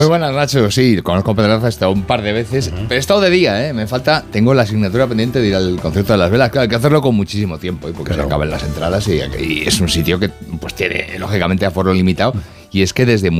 Muy buenas, Nacho. Sí, conozco Pedraza, he estado un par de veces, pero he estado de día, me falta, tengo la asignatura pendiente de ir al concierto de Las Velas. Claro, hay que hacerlo con muchísimo tiempo, porque se acaban las entradas y es un sitio que pues tiene, lógicamente, aforo limitado. Y es que desde muy